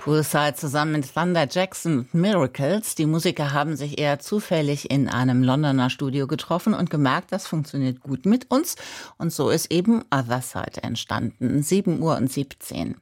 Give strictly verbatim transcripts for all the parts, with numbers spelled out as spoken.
Poolside zusammen mit Thunder Jackson und Miracles. Die Musiker haben sich eher zufällig in einem Londoner Studio getroffen und gemerkt, das funktioniert gut mit uns. Und so ist eben Otherside entstanden. sieben Uhr und siebzehn.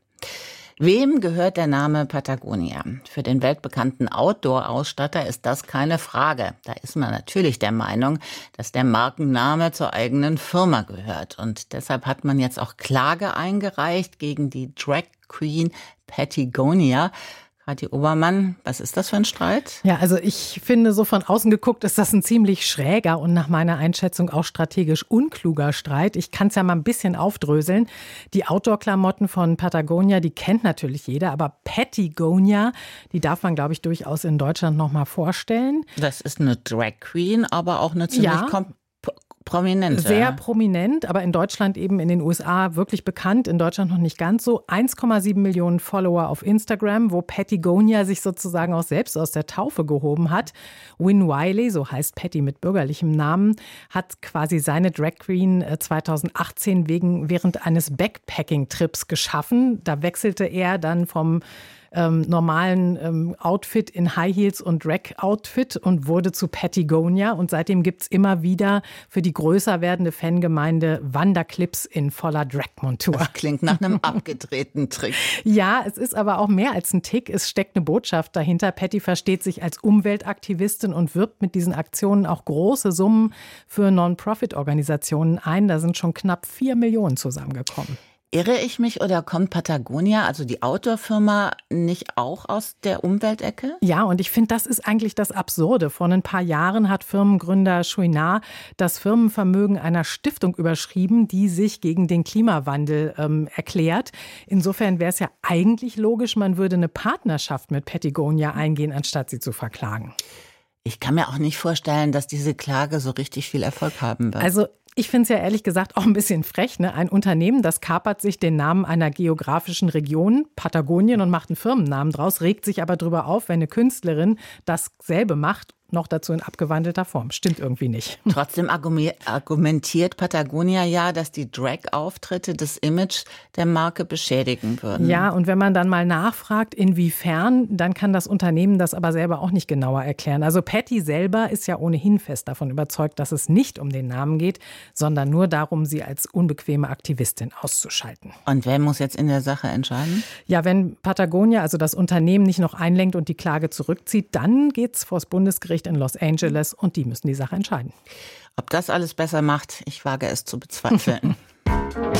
Wem gehört der Name Patagonia? Für den weltbekannten Outdoor-Ausstatter ist das keine Frage. Da ist man natürlich der Meinung, dass der Markenname zur eigenen Firma gehört. Und deshalb hat man jetzt auch Klage eingereicht gegen die Drag Queen Patagonia. Kathi Obermann, was ist das für ein Streit? Ja, also ich finde, so von außen geguckt ist das ein ziemlich schräger und nach meiner Einschätzung auch strategisch unkluger Streit. Ich kann es ja mal ein bisschen aufdröseln. Die Outdoor-Klamotten von Patagonia, die kennt natürlich jeder, aber Patagonia, die darf man, glaube ich, durchaus in Deutschland noch mal vorstellen. Das ist eine Drag Queen, aber auch eine ziemlich ja. kom- Prominente. Sehr prominent, aber in Deutschland eben in den U S A wirklich bekannt, in Deutschland noch nicht ganz so. eins Komma sieben Millionen Follower auf Instagram, wo Patagonia sich sozusagen auch selbst aus der Taufe gehoben hat. Win Wiley, so heißt Patty mit bürgerlichem Namen, hat quasi seine Drag Queen zweitausendachtzehn wegen, während eines Backpacking-Trips geschaffen. Da wechselte er dann vom Ähm, normalen ähm, Outfit in High Heels und Drag-Outfit und wurde zu Patagonia. Und seitdem gibt's immer wieder für die größer werdende Fangemeinde Wanderclips in voller Drag-Montur. Das klingt nach einem abgedrehten Trick. Ja, es ist aber auch mehr als ein Tick. Es steckt eine Botschaft dahinter. Patty versteht sich als Umweltaktivistin und wirbt mit diesen Aktionen auch große Summen für Non-Profit-Organisationen ein. Da sind schon knapp vier Millionen zusammengekommen. Irre ich mich oder kommt Patagonia, also die Outdoor-Firma, nicht auch aus der Umweltecke? Ja, und ich finde, das ist eigentlich das Absurde. Vor ein paar Jahren hat Firmengründer Chouinard das Firmenvermögen einer Stiftung überschrieben, die sich gegen den Klimawandel ähm, erklärt. Insofern wäre es ja eigentlich logisch, man würde eine Partnerschaft mit Patagonia eingehen, anstatt sie zu verklagen. Ich kann mir auch nicht vorstellen, dass diese Klage so richtig viel Erfolg haben wird. Also ich finde es ja ehrlich gesagt auch ein bisschen frech. Ne? Ein Unternehmen, das kapert sich den Namen einer geografischen Region, Patagonien, und macht einen Firmennamen draus, regt sich aber drüber auf, wenn eine Künstlerin dasselbe macht, noch dazu in abgewandelter Form. Stimmt irgendwie nicht. Trotzdem argumentiert Patagonia ja, dass die Drag-Auftritte das Image der Marke beschädigen würden. Ja, und wenn man dann mal nachfragt, inwiefern, dann kann das Unternehmen das aber selber auch nicht genauer erklären. Also Patty selber ist ja ohnehin fest davon überzeugt, dass es nicht um den Namen geht, sondern nur darum, sie als unbequeme Aktivistin auszuschalten. Und wer muss jetzt in der Sache entscheiden? Ja, wenn Patagonia, also das Unternehmen, nicht noch einlenkt und die Klage zurückzieht, dann geht's vors Bundesgericht in Los Angeles und die müssen die Sache entscheiden. Ob das alles besser macht, ich wage es zu bezweifeln.